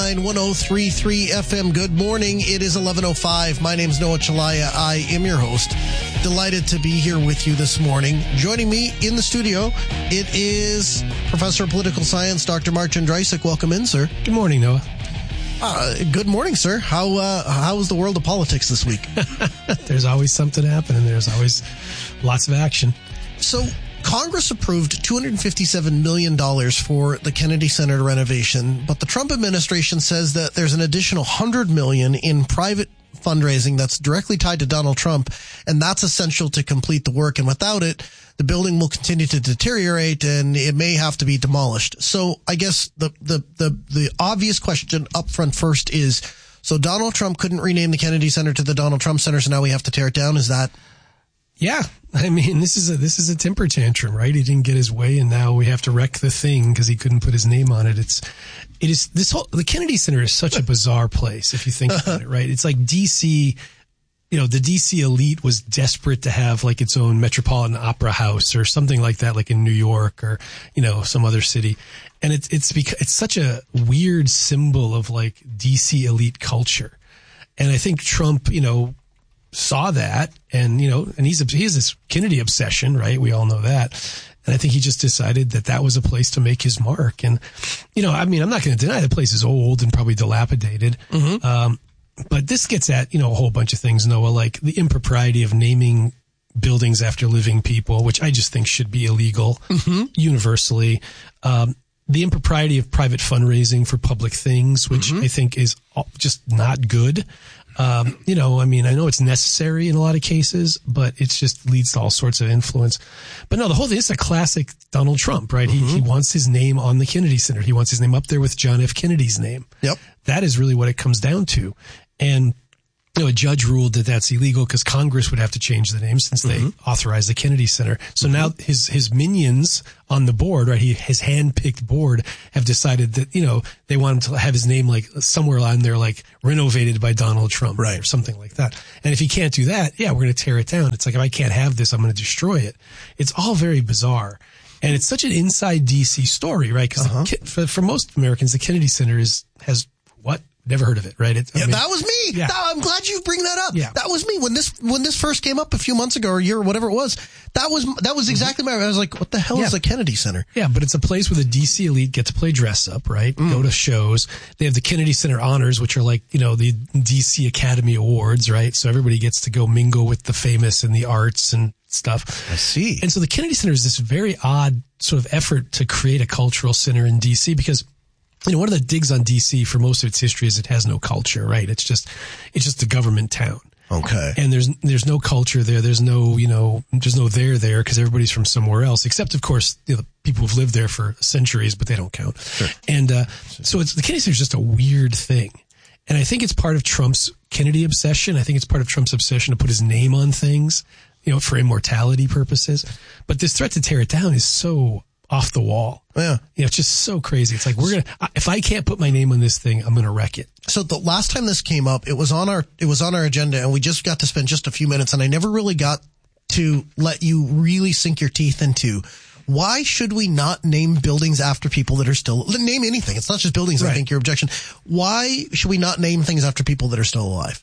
103.3 FM. Good morning. It is 11:05. My name is Noah Chalaya. I am your host. Delighted to be here with you this morning. Joining me in the studio, it is Professor of Political Science, Dr. Mark Jędrysik. Welcome in, sir. Good morning, Noah. Good morning, sir. How is the world of politics this week? There's always something happening. There's always lots of action. So, Congress approved $257 million for the Kennedy Center renovation, but the Trump administration says that there's an additional $100 million in private fundraising that's directly tied to Donald Trump, and that's essential to complete the work. And without it, the building will continue to deteriorate and it may have to be demolished. So I guess the obvious question up front first is, so Donald Trump couldn't rename the Kennedy Center to the Donald Trump Center, so now we have to tear it down? Is that... Yeah. I mean, this is a temper tantrum, right? He didn't get his way and now we have to wreck the thing because he couldn't put his name on it. The Kennedy Center is such a bizarre place if you think about it, right? It's like DC, the DC elite was desperate to have like its own Metropolitan Opera House or something like that, like in New York or, some other city. And it's because it's such a weird symbol of like DC elite culture. And I think Trump, saw that and, and he has this Kennedy obsession, right? We all know that. And I think he just decided that was a place to make his mark. And, I'm not going to deny the place is old and probably dilapidated. Mm-hmm. But this gets at, a whole bunch of things, Noah, like the impropriety of naming buildings after living people, which I just think should be illegal universally. The impropriety of private fundraising for public things, which I think is just not good. I know it's necessary in a lot of cases, but it just leads to all sorts of influence. But no, the whole thing is a classic Donald Trump, right? He wants his name on the Kennedy Center. He wants his name up there with John F. Kennedy's name. Yep. That is really what it comes down to. And, a judge ruled that that's illegal because Congress would have to change the name since they authorized the Kennedy Center. So now his minions on the board, right, his hand-picked board have decided that, they want him to have his name like somewhere on there, like renovated by Donald Trump, right, or something like that. And if he can't do that, we're going to tear it down. It's like, if I can't have this, I'm going to destroy it. It's all very bizarre. And it's such an inside DC story, right? Because for most Americans, the Kennedy Center has what? Never heard of it, right? That was me. Yeah. I'm glad you bring that up. Yeah. That was me when this first came up a few months ago or a year or whatever it was. That was exactly I was like, what the hell is the Kennedy Center? Yeah, but it's a place where the DC elite get to play dress up, right? Go to shows. They have the Kennedy Center Honors, which are like, the DC Academy Awards, right? So everybody gets to go mingle with the famous and the arts and stuff. I see. And so the Kennedy Center is this very odd sort of effort to create a cultural center in DC because one of the digs on DC for most of its history is it has no culture, right? It's just a government town. Okay. And there's no culture there. There's no there because everybody's from somewhere else, except of course, the people who've lived there for centuries, but they don't count. Sure. And, so the Kennedy Center is just a weird thing. And I think it's part of Trump's Kennedy obsession. I think it's part of Trump's obsession to put his name on things, for immortality purposes. But this threat to tear it down is so off the wall. Yeah. It's just so crazy. It's like, if I can't put my name on this thing, I'm going to wreck it. So the last time this came up, it was on our agenda and we just got to spend just a few minutes and I never really got to let you really sink your teeth into why should we not name buildings after people that are still, name anything. It's not just buildings. Right. I think your objection. Why should we not name things after people that are still alive?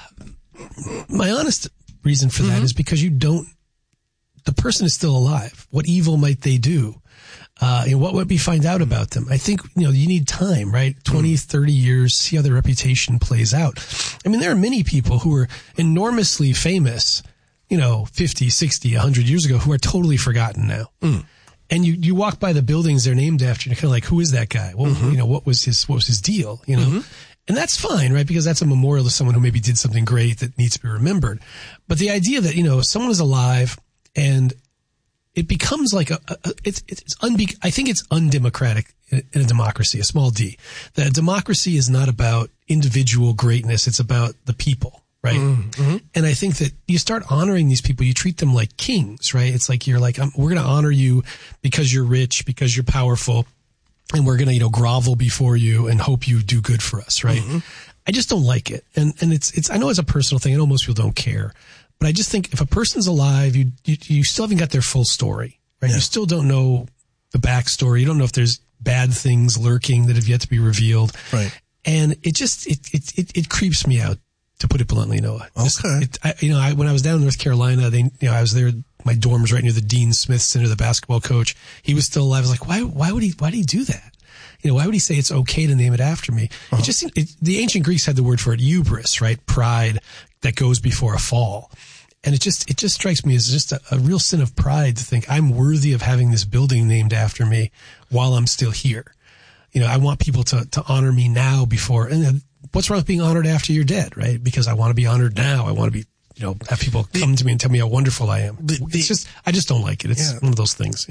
My honest reason for that is because the person is still alive. What evil might they do? What would we find out about them? I think, you need time, right? 20, 30 years, see how their reputation plays out. I mean, there are many people who are enormously famous, 50, 60, 100 years ago who are totally forgotten now. And you walk by the buildings they're named after and you're kind of like, who is that guy? Well, what was his deal, And that's fine, right? Because that's a memorial to someone who maybe did something great that needs to be remembered. But the idea that, someone is alive and it becomes like I think it's undemocratic in a democracy, a small d. That a democracy is not about individual greatness. It's about the people, right? Mm-hmm. And I think that you start honoring these people, you treat them like kings, right? It's like, we're going to honor you because you're rich, because you're powerful, and we're going to, grovel before you and hope you do good for us, right? Mm-hmm. I just don't like it. And I know it's a personal thing. I know most people don't care. But I just think if a person's alive, you still haven't got their full story, right? Yeah. You still don't know the backstory. You don't know if there's bad things lurking that have yet to be revealed. Right. And it creeps me out, to put it bluntly, Noah. Okay. When I was down in North Carolina, I was there, my dorm was right near the Dean Smith Center, the basketball coach. He was still alive. I was like, why would he do that? Why would he say it's okay to name it after me? Uh-huh. The ancient Greeks had the word for it, hubris, right? Pride that goes before a fall. And it just strikes me as just a real sin of pride to think I'm worthy of having this building named after me while I'm still here. I want people to honor me now before, and what's wrong with being honored after you're dead, right? Because I want to be honored now. I want to be, have people come to me and tell me how wonderful I am. I just don't like it. It's one of those things,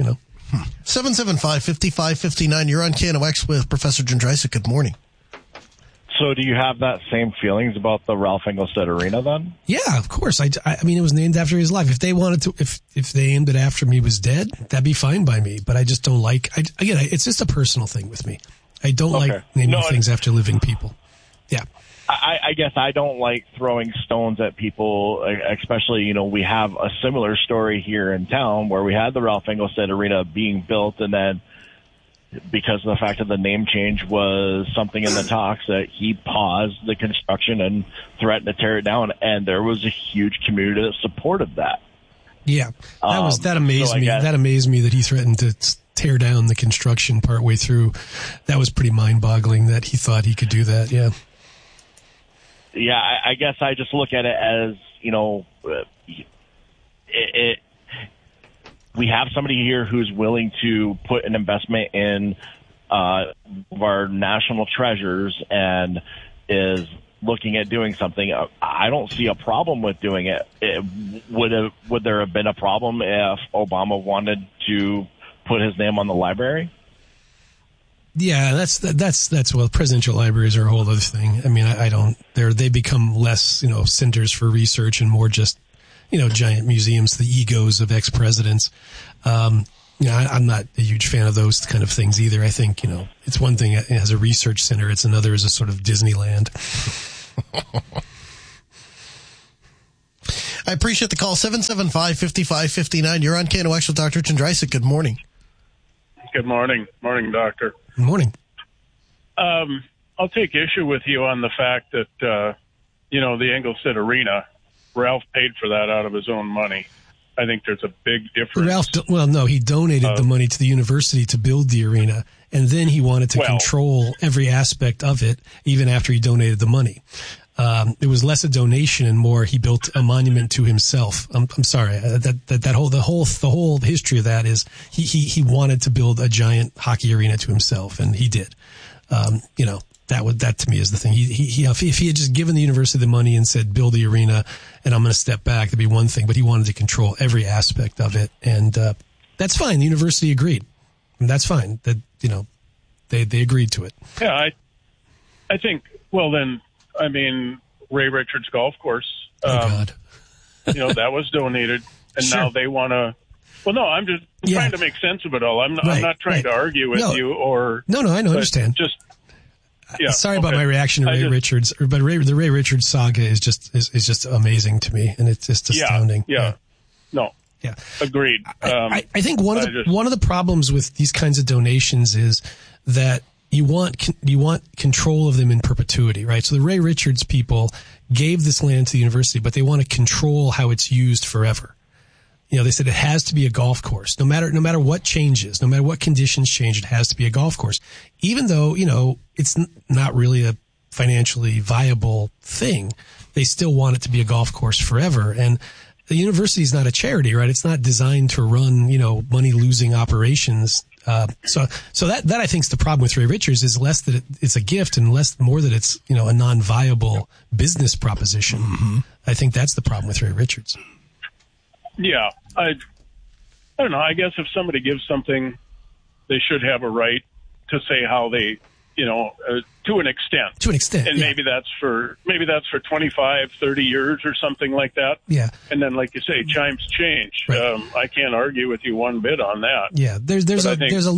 775-5559. You're on KNOX with Professor Jędrysek. Good morning. So do you have that same feelings about the Ralph Engelstad Arena then? Yeah, of course. I mean, it was named after his life. If they wanted to, if they aimed it after me was dead, that'd be fine by me. But I just don't like, it's just a personal thing with me. I don't like naming things after living people. Yeah. I guess I don't like throwing stones at people, especially, we have a similar story here in town where we had the Ralph Engelstad Arena being built, and then because of the fact that the name change was something in the talks, that he paused the construction and threatened to tear it down, and there was a huge community that supported that. Yeah, that amazed me. That amazed me that he threatened to tear down the construction partway through. That was pretty mind-boggling that he thought he could do that. Yeah. Yeah, I guess I just look at it as, we have somebody here who's willing to put an investment in our national treasures and is looking at doing something. I don't see a problem with doing it. Would there have been a problem if Obama wanted to put his name on the library? Yeah, that's well, presidential libraries are a whole other thing. I mean, they become less, centers for research and more just, giant museums, the egos of ex-presidents. I'm not a huge fan of those kind of things either. I think, it's one thing as a research center, it's another as a sort of Disneyland. I appreciate the call. 775-5559. You're on KNOX with Dr. Jędrysek. Good morning. Good morning. Morning, Doctor. Good morning. I'll take issue with you on the fact that, the Engelstad Arena, Ralph paid for that out of his own money. I think there's a big difference. He donated the money to the university to build the arena, and then he wanted to control every aspect of it, even after he donated the money. It was less a donation and more he built a monument to himself. I'm sorry, the whole history of that is he wanted to build a giant hockey arena to himself, and he did. That to me is the thing. If he had just given the university the money and said build the arena, and I'm going to step back, that'd be one thing. But he wanted to control every aspect of it, and that's fine. The university agreed, and that's fine. That they agreed to it. Yeah, I think. Well, then. I mean, Ray Richards Golf Course, God. That was donated, and now they want to. Well, no, I'm just trying to make sense of it all. I'm not trying to argue with you or. No, I understand. Just. Yeah, sorry about my reaction to Ray Richards, but the Ray Richards saga is just amazing to me, and it's just astounding. Yeah. No. Yeah. Agreed. I think one of the problems with these kinds of donations is that you want control of them in perpetuity, right? So the Ray Richards people gave this land to the university, but they want to control how it's used forever. They said it has to be a golf course. No matter what changes, no matter what conditions change, it has to be a golf course. Even though, it's not really a financially viable thing, they still want it to be a golf course forever. And the university is not a charity, right? It's not designed to run, money losing operations. So that I think is the problem with Ray Richards is less that it's a gift and more that it's, a non-viable business proposition. Mm-hmm. I think that's the problem with Ray Richards. Yeah. I don't know. I guess if somebody gives something, they should have a right to say how they, to an extent. To an extent. And maybe that's for 25, 30 years or something like that. Yeah. And then, like you say, chimes change. Right. I can't argue with you one bit on that. Yeah. There's a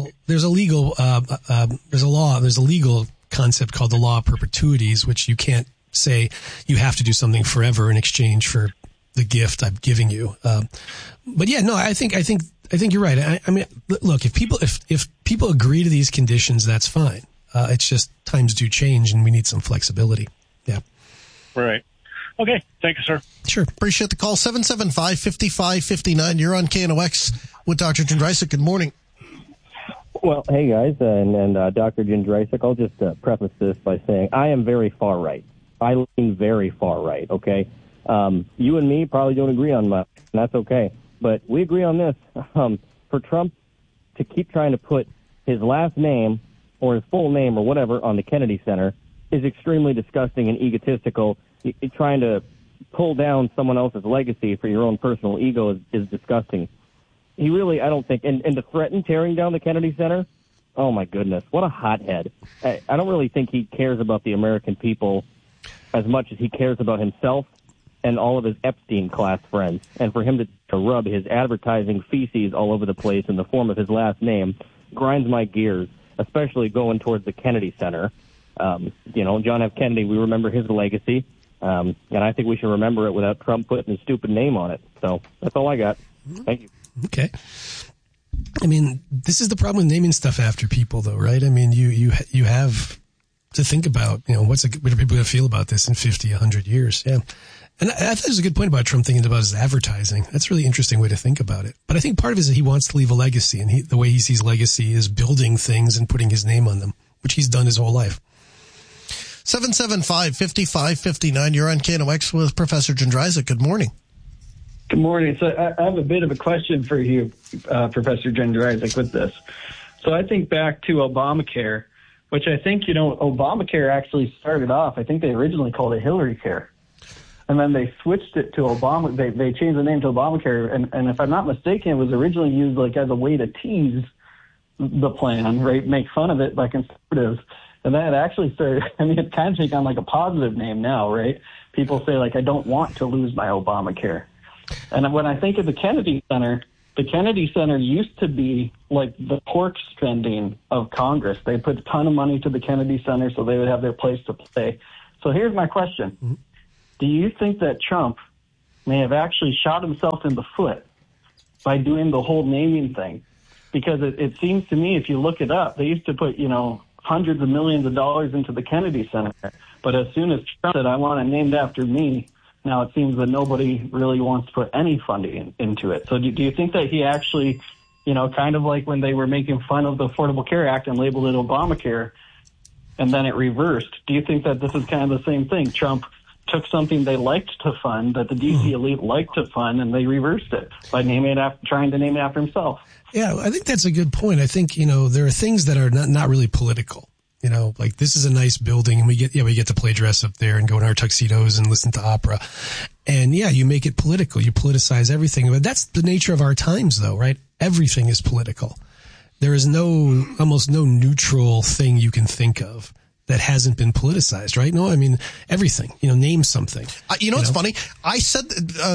legal concept called the law of perpetuities, which you can't say you have to do something forever in exchange for the gift I'm giving you. But yeah, no, I think you're right. I mean, look, if people agree to these conditions, that's fine. It's just times do change and we need some flexibility. Yeah. Right. Okay. Thank you, sir. Sure. Appreciate the call. 775-5559. You're on KNOX with Dr. Jędrysek. Good morning. Well, hey, guys, and Dr. Jędrysek, I'll just preface this by saying I am very far right. I lean very far right, okay? You and me probably don't agree on much, and that's okay. But we agree on this. For Trump to keep trying to put his last name or his full name or whatever on the Kennedy Center is extremely disgusting and egotistical. Trying to pull down someone else's legacy for your own personal ego is disgusting. He really, I don't think, and to threaten tearing down the Kennedy Center, oh my goodness, what a hothead. I don't really think he cares about the American people as much as he cares about himself and all of his Epstein-class friends. And for him to rub his advertising feces all over the place in the form of his last name grinds my gears, especially going towards the Kennedy Center. John F. Kennedy, we remember his legacy, and I think we should remember it without Trump putting his stupid name on it. So that's all I got. Thank you. Okay. I mean, this is the problem with naming stuff after people, though, right? I mean, you have to think about, what are people going to feel about this in 50, 100 years? Yeah. And I thought it was a good point about Trump thinking about his advertising. That's a really interesting way to think about it. But I think part of it is that he wants to leave a legacy, and the way he sees legacy is building things and putting his name on them, which he's done his whole life. 775-5559. You're on KNOX with Professor Jędrysek. Good morning. Good morning. So I have a bit of a question for you, Professor Jędrysek, with this. So I think back to Obamacare, which I think, Obamacare actually started off, I think they originally called it Hillary Care. And then they switched it to Obama. They changed the name to Obamacare. And if I'm not mistaken, it was originally used like as a way to tease the plan, right? Make fun of it by conservatives. And then it actually started, it's kind of taken on like a positive name now, right? People say like, I don't want to lose my Obamacare. And when I think of the Kennedy Center used to be like the pork spending of Congress. They put a ton of money to the Kennedy Center so they would have their place to play. So here's my question. Mm-hmm. Do you think that Trump may have actually shot himself in the foot by doing the whole naming thing? Because it seems to me, if you look it up, they used to put, hundreds of millions of dollars into the Kennedy Center. But as soon as Trump said, I want it named after me, now it seems that nobody really wants to put any funding into it. So do you think that he actually, kind of like when they were making fun of the Affordable Care Act and labeled it Obamacare, and then it reversed, do you think that this is kind of the same thing? Trump took something they liked to fund, that the D.C. elite liked to fund, and they reversed it by trying to name it after himself. Yeah, I think that's a good point. I think, there are things that are not really political. Like this is a nice building and we get to play dress up there and go in our tuxedos and listen to opera. And yeah, you make it political. You politicize everything. But that's the nature of our times though, right? Everything is political. There is almost no neutral thing you can think of that hasn't been politicized, right? No, everything, name something. It's funny. I said,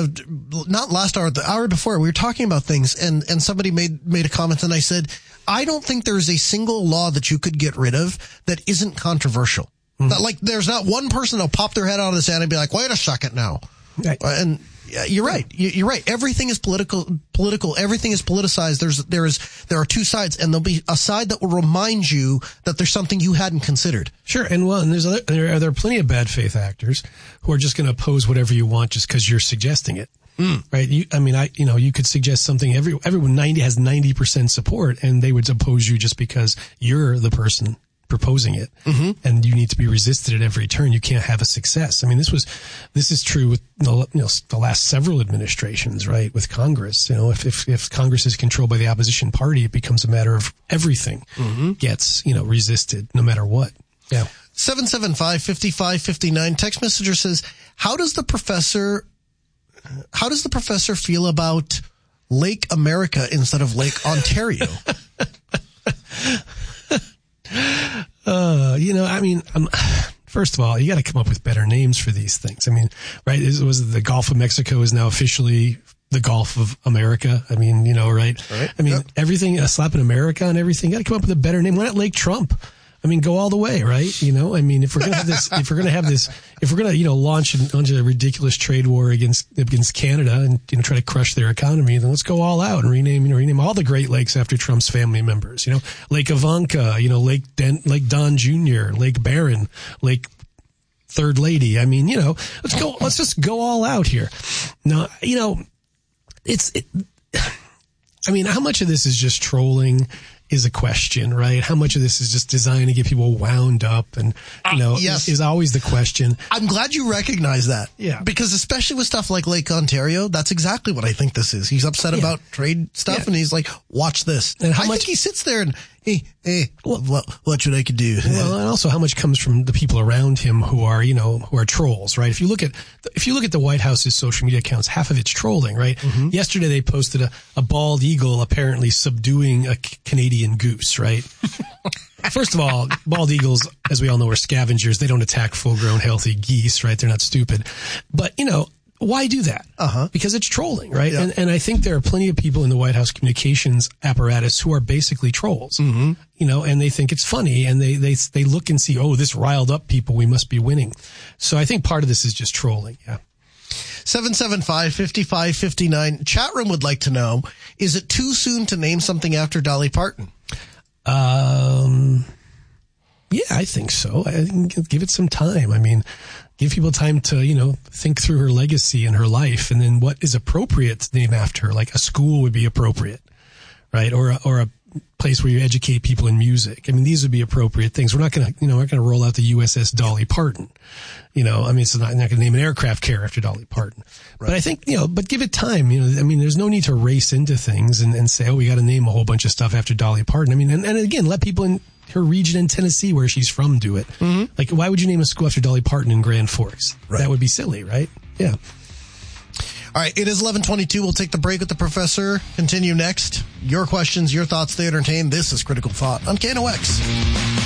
not last hour, the hour before, we were talking about things and somebody made a comment and I said, I don't think there's a single law that you could get rid of that isn't controversial. Mm-hmm. Like there's not one person that'll pop their head out of the sand and be like, wait a second now. Right. And you're right. You're right. Everything is political. Everything is politicized. There are two sides, and there'll be a side that will remind you that there's something you hadn't considered. Sure. And there are plenty of bad faith actors who are just going to oppose whatever you want just because you're suggesting it. Right. You could suggest something. Everyone has 90% support and they would oppose you just because you're the person proposing it. Mm-hmm. And you need to be resisted at every turn. You can't have a success. This is true with, the last several administrations, right? With Congress, if Congress is controlled by the opposition party, it becomes a matter of everything gets, resisted no matter what. Yeah. 775-5559. Text messenger says, how does the professor feel about Lake America instead of Lake Ontario? First of all, you got to come up with better names for these things. Right? Was the Gulf of Mexico is now officially the Gulf of America. Right? Everything, slapping America on everything. You got to come up with a better name. Why not Lake Trump? mean, go all the way, right? You know, I mean, if we're going to have this, you know, launch a ridiculous trade war against Canada and, you know, try to crush their economy, then let's go all out and rename all the Great Lakes after Trump's family members, you know, Lake Ivanka, you know, Lake Don Jr., Lake Barron, Lake Third Lady. I mean, you know, let's just go all out here. Now, you know, I mean, how much of this is just trolling is a question, right? How much of this is just designed to get people wound up and, you know, yes. is always the question. I'm glad you recognize that. Yeah. Because especially with stuff like Lake Ontario, that's exactly what I think this is. He's upset about trade stuff and he's like, watch this. And I think he sits there and, hey, what should I could do? Well, and also how much comes from the people around him who are trolls, right? If you look at the White House's social media accounts, half of it's trolling, right? Mm-hmm. Yesterday they posted a bald eagle apparently subduing a Canadian goose, right? First of all, bald eagles, as we all know, are scavengers. They don't attack full-grown, healthy geese, right? They're not stupid. But, you know, why do that? Because it's trolling, right? Yeah. And I think there are plenty of people in the White House communications apparatus who are basically trolls, you know, and they think it's funny and they look and see, oh, this riled up people. We must be winning. So I think part of this is just trolling. Yeah. 775-5559. Chat room would like to know, is it too soon to name something after Dolly Parton? Yeah, I think so. I think give it some time. I mean, give people time to, you know, think through her legacy and her life and then what is appropriate to name after her. Like a school would be appropriate, right? Or a place where you educate people in music. I mean, these would be appropriate things. We're not going to roll out the USS Dolly Parton. You know, I mean, it's not going to name an aircraft carrier after Dolly Parton. Right. But I think, you know, but give it time. You know, I mean, there's no need to race into things and say, oh, we got to name a whole bunch of stuff after Dolly Parton. I mean, and again, let people in her region in Tennessee where she's from do it. Mm-hmm. Like, why would you name a school after Dolly Parton in Grand Forks? Right. That would be silly, right? Yeah. All right, it is 11:22. We'll take the break with the professor. Continue next. Your questions, your thoughts, they entertain. This is Critical Thought on KNOX.